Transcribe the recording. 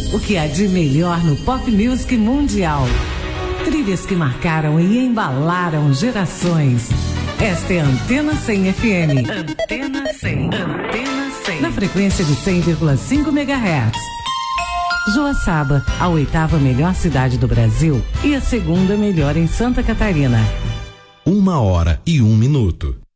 O que há de melhor no pop music mundial. Trilhas que marcaram e embalaram gerações. Esta é a Antena 100 FM. Antena 100. Antena 100. Na frequência de 100,5 MHz. Joaçaba, a 8ª melhor cidade do Brasil e a 2ª melhor em Santa Catarina. 1h01.